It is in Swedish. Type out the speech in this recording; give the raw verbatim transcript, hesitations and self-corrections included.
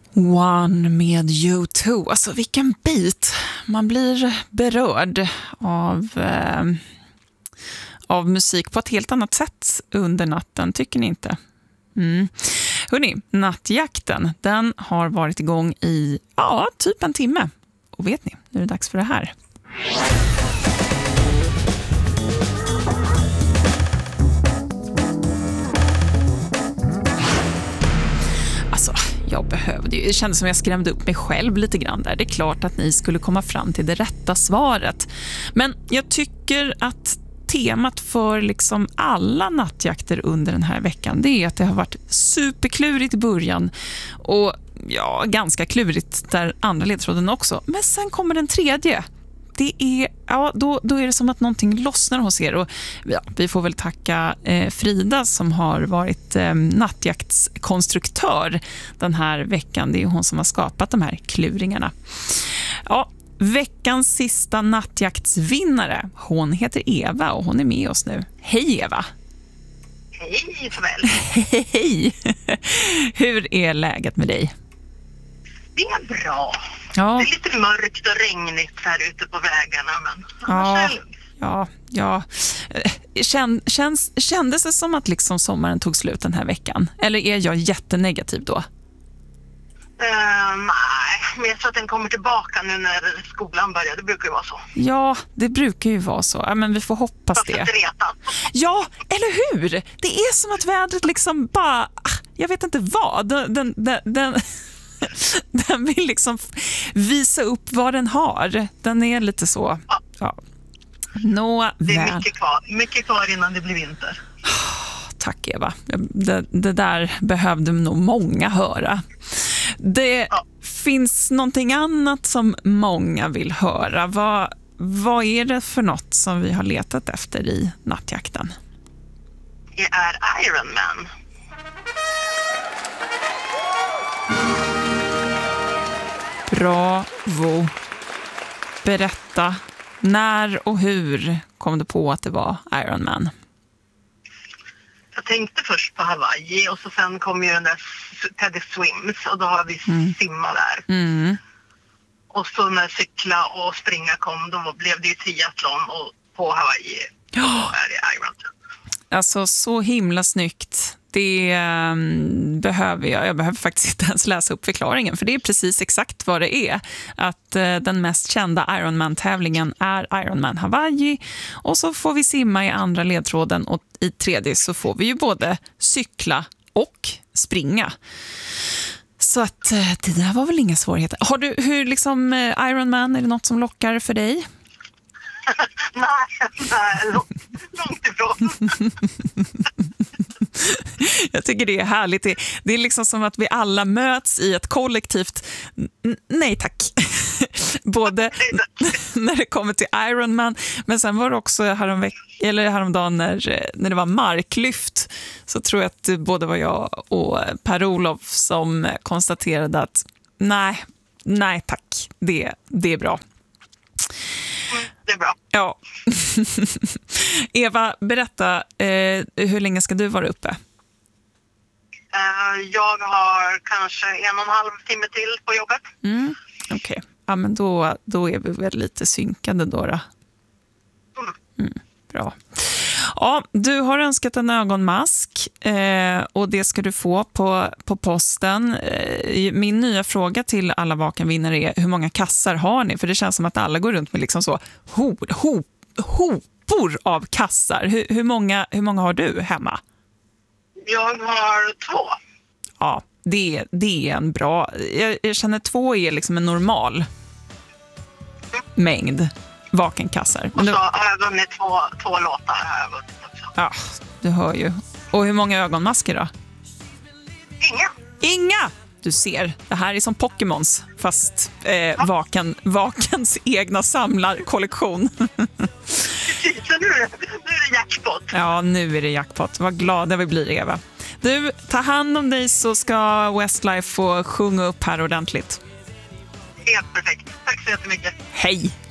One med U två. Alltså vilken bit. Man blir berörd av, eh, av musik på ett helt annat sätt under natten, tycker ni inte? Mm. Hörrni, nattjakten, den har varit igång i ja, typ en timme. Och vet ni, nu är det dags för det här. Alltså, jag behövde ju, det kändes som jag skrämde upp mig själv lite grann där. Det är klart att ni skulle komma fram till det rätta svaret. Men jag tycker att temat för liksom alla nattjakter under den här veckan, det är att det har varit superklurigt i början och ja, ganska klurigt där andra ledtråden också. Men sen kommer den tredje. Det är, ja, då, då är det som att någonting lossnar hos er. Och ja, vi får väl tacka eh, Frida som har varit eh, nattjaktskonstruktör den här veckan. Det är hon som har skapat de här kluringarna. Ja, veckans sista nattjaktsvinnare, hon heter Eva och hon är med oss nu. Hej Eva! Hej Isabel! Hej! Hur är läget med dig? Det är bra. Ja. Det är lite mörkt och regnigt här ute på vägarna, men ja, ja, ja. Känn, känns, kändes det som att liksom sommaren tog slut den här veckan? Eller är jag jättenegativ då? Uh, nej, men jag tror att den kommer tillbaka nu när skolan börjar. Det brukar ju vara så. Ja, det brukar ju vara så. Ja, men vi får hoppas det. Ja, eller hur? Det är som att vädret liksom bara... Jag vet inte vad. Den, den, den, den, den vill liksom visa upp vad den har. Den är lite så... Ja. Ja. Nå, det är mycket kvar, mycket kvar innan det blir vinter. Tack Eva. Det, det där behövde nog många höra. Det ja. finns någonting annat som många vill höra. Vad, vad är det för något som vi har letat efter i nattjakten? Det är Iron Man. Bravo. Berätta, när och hur kom du på att det var Iron Man? Jag tänkte först på Hawaii och så sen kom ju den där Teddy Swims och då har vi mm. simmat där. Mm. Och så när cykla och springa kom, då blev det ju triathlon och på Hawaii ja. är det Iron Man. Alltså så himla snyggt. Det um, behöver jag. Jag behöver faktiskt inte ens läsa upp förklaringen. För det är precis exakt vad det är. Att uh, den mest kända Ironman-tävlingen är Ironman Hawaii. Och så får vi simma i andra ledtråden. Och i tredje så får vi ju både cykla och springa. Så att uh, det där var väl inga svårigheter. Har du, hur liksom uh, Ironman, är det något som lockar för dig? nej, nej, långt, långt ifrån. Jag tycker det är härligt. Det, det är liksom som att vi alla möts i ett kollektivt n- nej tack. Både när det kommer till Ironman, men sen var det också häromveck- eller häromdagen när, när det var marklyft, så tror jag att det både var jag och Per-Olof som konstaterade att nej, nej tack, det, det är bra. Det är bra. Ja. Eva, berätta, eh, hur länge ska du vara uppe? Uh, jag har kanske en och en halv timme till på jobbet. Mm, okej. Okay. Ja, men då, då är vi väl lite synkade då. då. Mm, bra. Ja, du har önskat en ögonmask eh, och det ska du få på, på posten. Eh, min nya fråga till alla vakenvinnare är: hur många kassar har ni? För det känns som att alla går runt med liksom så ho, ho, hopor av kassar. Hur, hur, många, hur många har du hemma? Jag har två. Ja, det, det är en bra... Jag, jag känner två är liksom en normal mängd vakenkassar. Och så har jag vunnit två, två låtar har jag vunnit också. Ja, du hör ju. Och hur många ögonmasker då? Inga. Inga! Du ser, det här är som Pokémons, fast eh, vaken, vakens egna samlarkollektion. Precis, nu är, det, nu är det jackpot. Ja, nu är det jackpot. Vad glada vi blir, Eva. Du, ta hand om dig så ska Westlife få sjunga upp här ordentligt. Helt perfekt. Tack så jättemycket. Hej!